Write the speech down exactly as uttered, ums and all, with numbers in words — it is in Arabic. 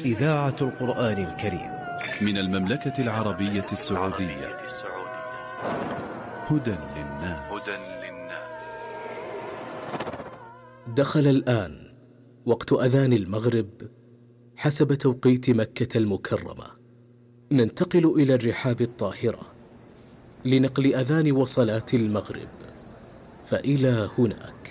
إذاعة القرآن الكريم من المملكة العربية السعودية. هدى للناس. دخل الآن وقت أذان المغرب حسب توقيت مكة المكرمة. ننتقل إلى الرحاب الطاهرة لنقل أذان وصلاة المغرب، فإلى هنا